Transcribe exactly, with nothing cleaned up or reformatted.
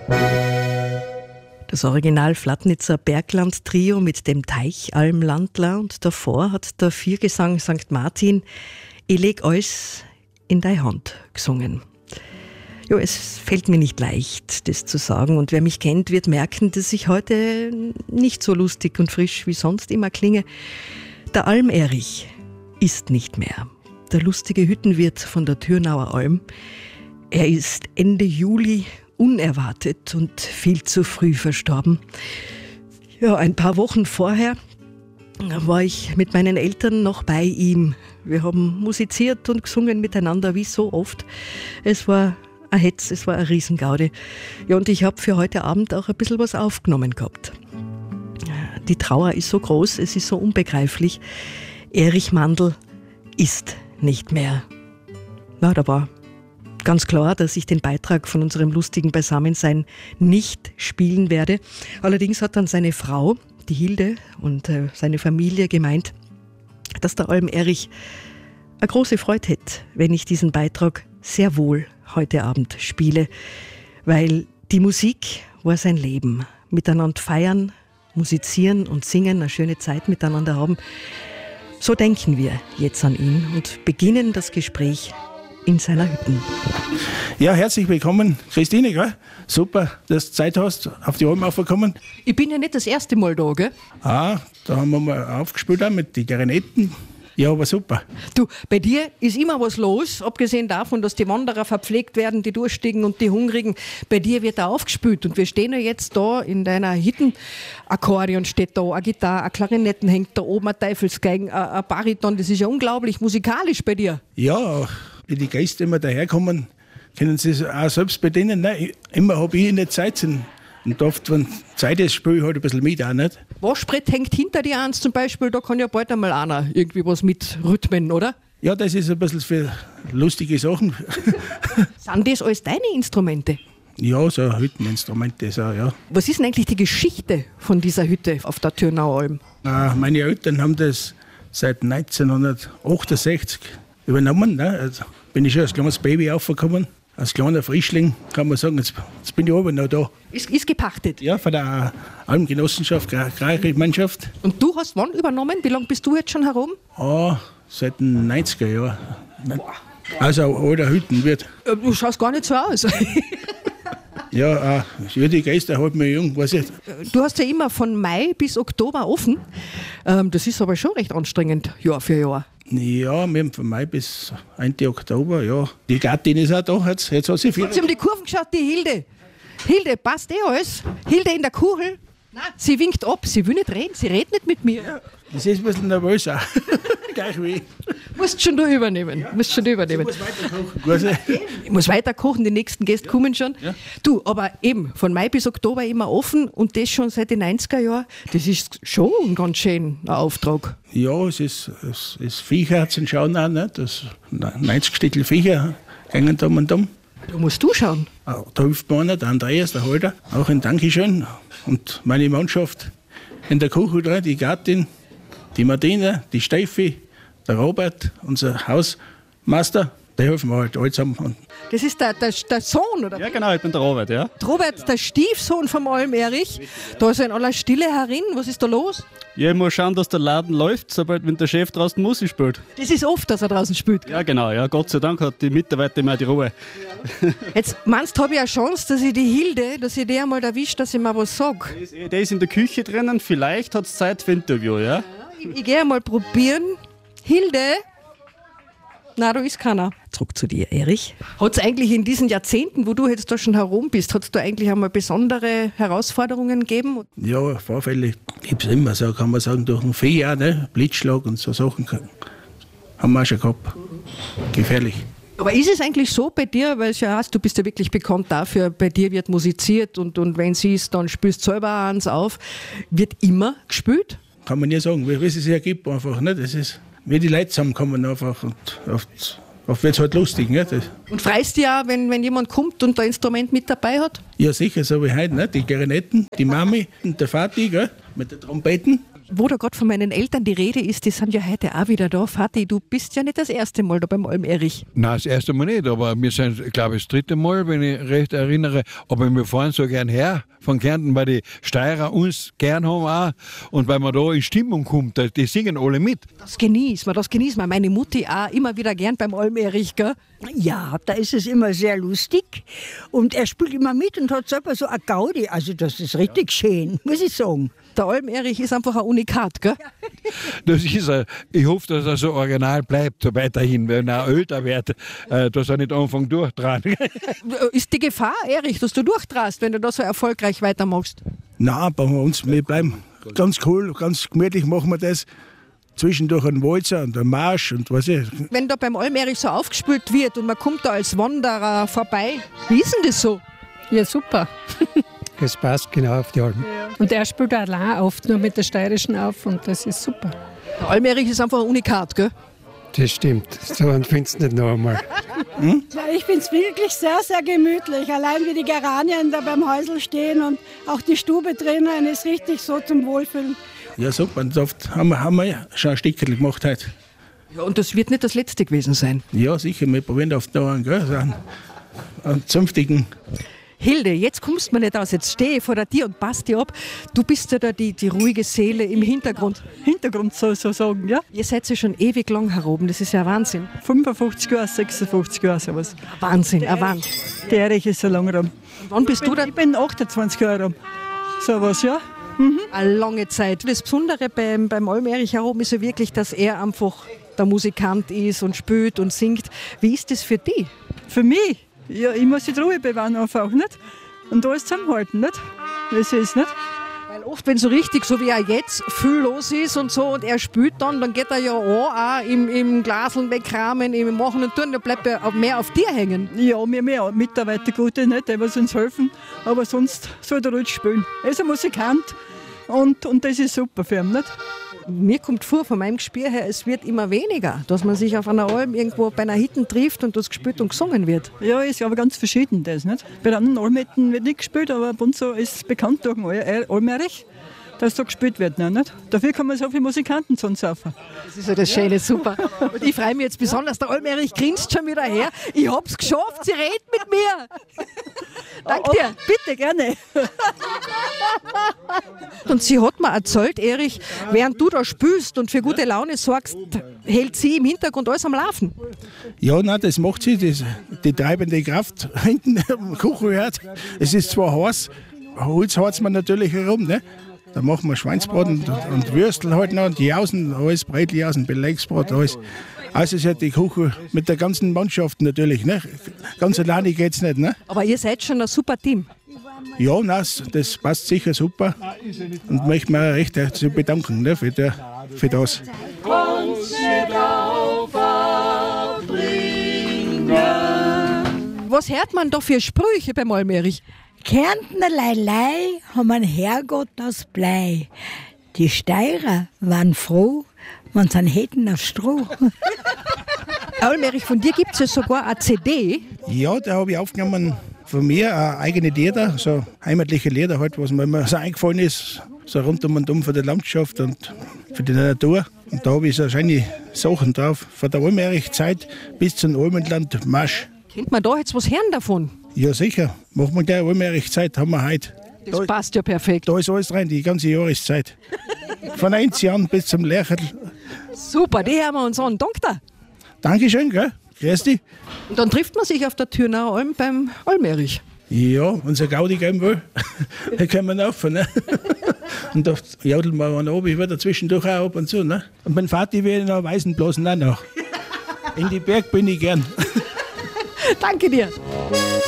Das Original Flatnitzer Bergland-Trio mit dem Teichalmlandler und davor hat der Viergesang Sankt Martin Ich leg alles in deine Hand gesungen. Ja, es fällt mir nicht leicht, das zu sagen, und wer mich kennt, wird merken, dass ich heute nicht so lustig und frisch wie sonst immer klinge. Der Alm-Erich ist nicht mehr. Der lustige Hüttenwirt von der Thürnauer Alm. Er ist Ende Juli unerwartet und viel zu früh verstorben. Ja, ein paar Wochen vorher war ich mit meinen Eltern noch bei ihm. Wir haben musiziert und gesungen miteinander, wie so oft. Es war ein Hetz, es war eine Riesengaude. Ja, und ich habe für heute Abend auch ein bisschen was aufgenommen gehabt. Die Trauer ist so groß, es ist so unbegreiflich. Erich Mandl ist nicht mehr. Na, da war ganz klar, dass ich den Beitrag von unserem lustigen Beisammensein nicht spielen werde. Allerdings hat dann seine Frau, die Hilde, und äh, seine Familie gemeint, dass der Alm-Erich eine große Freude hätte, wenn ich diesen Beitrag sehr wohl heute Abend spiele, weil die Musik war sein Leben. Miteinander feiern, musizieren und singen, eine schöne Zeit miteinander haben. So denken wir jetzt an ihn und beginnen das Gespräch in seiner Hütte. Ja, herzlich willkommen, Christine, gell? Super, dass du Zeit hast, auf die Alm aufgekommen. Ich bin ja nicht das erste Mal da, gell? Ah, da haben wir mal aufgespielt auch mit den Klarinetten. Ja, aber super. Du, bei dir ist immer was los, abgesehen davon, dass die Wanderer verpflegt werden, die Durstigen und die Hungrigen. Bei dir wird da aufgespielt und wir stehen ja jetzt da in deiner Hitten. Akkordeon steht da, eine Gitarre, ein Klarinetten hängt da oben, ein Teufelsgeigen, ein, ein Bariton. Das ist ja unglaublich musikalisch bei dir. Ja, wie die Gäste immer daherkommen, können sie es auch selbst bedienen. Ne? Immer habe ich nicht Zeit. Und oft, wenn Zeit ist, spiele ich halt ein bisschen mit auch nicht. Waschbrett hängt hinter dir eins zum Beispiel, da kann ja bald einmal einer irgendwie was mit rhythmen, oder? Ja, das ist ein bisschen für lustige Sachen. Sind das alles deine Instrumente? Ja, so Hütteninstrumente, so, ja. Was ist denn eigentlich die Geschichte von dieser Hütte auf der Thürnauer Alm? Äh, meine Eltern haben das seit neunzehnhundertachtundsechzig übernommen. Ne? Also bin ich schon als kleines Baby aufgekommen. Als kleiner Frischling kann man sagen, jetzt, jetzt bin ich oben noch da. Ist, ist gepachtet? Ja, von der Almgenossenschaft, Agrargemeinschaft. Und du hast wann übernommen? Wie lange bist du jetzt schon herum? Ah, seit den neunziger Jahren. Also ein alter Hüttenwirt. Du schaust gar nicht so aus. Ja, äh, die Geister halten mich jung, weiß ich. Du hast ja immer von Mai bis Oktober offen. Ähm, das ist aber schon recht anstrengend, Jahr für Jahr. Ja, wir haben von Mai bis Ende Oktober, ja. Die Gattin ist auch da, jetzt, jetzt hat sie viel. Hat sie um die Kurven geschaut, die Hilde. Hilde, passt eh alles? Hilde in der Kuchel? Nein, sie winkt ab, sie will nicht reden, sie redet nicht mit mir. Ja, das ist ein bisschen nervös auch. Gleich wie. Musst schon du übernehmen. Ja, musst schon du übernehmen. Ich muss weiter kochen. Ich muss weiter kochen, die nächsten Gäste ja. kommen schon. Ja. Du, aber eben, von Mai bis Oktober immer offen und das schon seit den neunziger Jahren. Das ist schon ein ganz schöner Auftrag. Ja, es ist, es ist Viecher zum Schauen auch, ne? Das neunzig Stückel Viecher hängen da und da. Da musst du schauen. Da hilft mir einer, der Andreas, der Halter, auch ein Dankeschön. Und meine Mannschaft in der Küche drin, die Gattin, die Martina, die Steffi, der Robert, unser Hausmeister, die helfen mir halt alle zusammen. Das ist der, der, der Sohn, oder? Ja, genau, ich bin der Robert, ja. Robert, der Stiefsohn vom Alm-Erich. Da ist er in aller Stille herin. Was ist da los? Ja, ich muss schauen, dass der Laden läuft, sobald wenn der Chef draußen Musik spielt. Das ist oft, dass er draußen spielt. Ja, genau, ja. Gott sei Dank hat die Mitarbeiter immer die Ruhe. Ja. Jetzt meinst du, habe ich eine Chance, dass ich die Hilde, dass ich die einmal erwische, dass ich mal was sage? Der ist, der ist in der Küche drinnen, vielleicht hat es Zeit für ein Interview, ja? Ja, ich, ich gehe einmal probieren. Hilde? Nein, da ist keiner. Zurück zu dir, Erich. Hat es eigentlich in diesen Jahrzehnten, wo du jetzt da schon herum bist, hat es da eigentlich einmal besondere Herausforderungen gegeben? Ja, Vorfälle gibt es immer, so kann man sagen, durch den Vieh auch, ne? Blitzschlag und so Sachen haben wir auch schon gehabt. Gefährlich. Aber ist es eigentlich so bei dir, weil es ja heißt, du bist ja wirklich bekannt dafür, bei dir wird musiziert und, und wenn sie es, dann spürst du selber eins auf. Wird immer gespielt? Kann man nie sagen, wie es sich ergibt einfach, ne? Das ist, wie die Leute zusammenkommen einfach und oft, oft wird es halt lustig, ne? Das. Und freust du ja, wenn, wenn jemand kommt und ein Instrument mit dabei hat? Ja sicher, so wie heute, ne? Die Klarinetten, die Mami und der Vati, gell? Mit den Trompeten. Wo da gerade von meinen Eltern die Rede ist, die sind ja heute auch wieder da. Vati, du bist ja nicht das erste Mal da beim Alm-Erich. Nein, das erste Mal nicht, aber wir sind, glaube ich, das dritte Mal, wenn ich recht erinnere. Aber wir fahren so gern her von Kärnten, weil die Steirer uns gern haben auch. Und weil man da in Stimmung kommt, die singen alle mit. Das genießt man, das genießt man. Meine Mutti auch immer wieder gern beim Alm-Erich, gell? Ja, da ist es immer sehr lustig. Und er spielt immer mit und hat selber so eine Gaudi. Also das ist richtig schön, muss ich sagen. Der Alm-Erich ist einfach ein Unikat, gell? Das ist er. Ich hoffe, dass er so original bleibt, so weiterhin, wenn er älter wird, äh, dass er nicht anfängt durchdrehen. Ist die Gefahr, Erich, dass du durchdrast, wenn du da so erfolgreich weitermachst? Nein, bei uns, wir bleiben ganz cool, ganz gemütlich machen wir das. Zwischendurch ein Walzer und ein Marsch und was ich. Wenn da beim Alm-Erich so aufgespielt wird und man kommt da als Wanderer vorbei, wie ist denn das so? Ja, super. Es passt genau auf die Alm. Und er spielt auch allein oft nur mit der Steirischen auf und das ist super. Der Alm-Erich ist einfach ein Unikat, gell? Das stimmt. So einen findest du nicht noch einmal. Hm? Ja, ich finde es wirklich sehr, sehr gemütlich. Allein wie die Geranien da beim Häusl stehen und auch die Stube drinnen ist richtig so zum Wohlfühlen. Ja, super. Und oft haben wir, haben wir ja schon ein Stückchen gemacht heute. Ja, und das wird nicht das letzte gewesen sein. Ja, sicher. Wir probieren oft da einen, gell, so einen, einen zünftigen. Hilde, jetzt kommst du mir nicht aus, jetzt stehe ich vor dir und passt dir ab. Du bist ja da die, die ruhige Seele im Hintergrund. Hintergrund sozusagen, ja. Ihr seid ja schon ewig lang heroben, das ist ja Wahnsinn. fünfundfünfzig Jahre, sechsundfünfzig Jahre, sowas. Wahnsinn, ein Wahnsinn. Der Erich ist so lange rum. Wann bist ich bin, du da? Ich bin achtundzwanzig Jahre rum. Sowas, ja. Mhm. Eine lange Zeit. Das Besondere beim, beim Alm-Erich heroben ist ja wirklich, dass er einfach der Musikant ist und spielt und singt. Wie ist das für dich? Für mich? Ja, ich muss die Ruhe bewahren einfach, nicht? Und alles zusammenhalten, nicht? Das ist, nicht? Weil oft, wenn so richtig, so wie er jetzt, viel los ist und so und er spielt dann, dann geht er ja an, auch im, im Glaseln wegkramen, im Machen und Tun, da bleibt er mehr auf dir hängen. Ja, wir haben ja Mitarbeiter, gute, nicht, die was uns helfen, aber sonst soll er ruhig spielen. Er ist ein Musikant und, und das ist super für ihn, nicht? Mir kommt vor, von meinem Gespür her, es wird immer weniger, dass man sich auf einer Alm irgendwo bei einer Hitten trifft und das gespielt und gesungen wird. Ja, ist aber ganz verschieden das, nicht? Bei anderen Almhitten wird nicht gespielt, aber bei uns so ist bekannt durch den Alm-Erich, dass so gespielt wird, nicht? Dafür kann man so viele Musikanten zusammensaufen. Das ist ja das Schöne, super. Und ich freue mich jetzt besonders, der Alm-Erich grinst schon wieder her. Ich hab's geschafft, sie redet mit mir. Danke dir. Oh, bitte, gerne. Und sie hat mir erzählt, Erich, während du da spielst und für gute Laune sorgst, hält sie im Hintergrund alles am Laufen. Ja, nein, das macht sie, das, die treibende Kraft hinten am Kuchenherd. Es ist zwar heiß, Holz hat man natürlich herum, ne? Da machen wir Schweinsbraten und, und Würstel halt noch und Jausen, alles Breitjausen, Belegsbrot, alles. Also ist halt die Küche mit der ganzen Mannschaft natürlich, ne? Ganz alleine geht's nicht, ne? Aber ihr seid schon ein super Team. Ja, nein, das passt sicher super und möchte mich recht herzlich bedanken, ne, für, der, für das. Was hört man da für Sprüche beim Alm-Erich? Kärntner Leilei haben einen Herrgott aus Blei. Die Steirer waren froh, wenn sie einen hätten auf Stroh. Alm-Erich, von dir gibt es ja sogar eine C D. Ja, da habe ich aufgenommen von mir äh, eigene Lieder, so heimatliche Lieder, halt, was mir immer so eingefallen ist, so rundum und um von der Landschaft und für die Natur. Und da habe ich so schöne Sachen drauf, von der Alm-Erich-Zeit bis zum Almenland Marsch. Kennt man da jetzt was hören davon? Ja, sicher. Machen wir gleich Alm-Erich-Zeit, haben wir heute. Das da, passt ja perfekt. Da ist alles drin, die ganze Jahreszeit. Von neunzig Jahren bis zum Lercherl. Super, die hören wir uns an. Danke dir. Dankeschön, gell? Grüß dich. Und dann trifft man sich auf der Thürnauer Alm beim Alm-Erich. Ja, unser Gaudi geben will, da können wir rauf, ne? Und da jodeln wir einen ab, ich werde zwischendurch auch ab und zu, ne? Und mein Vati will noch Weißenblasen auch noch. In die Berg bin ich gern. Danke dir.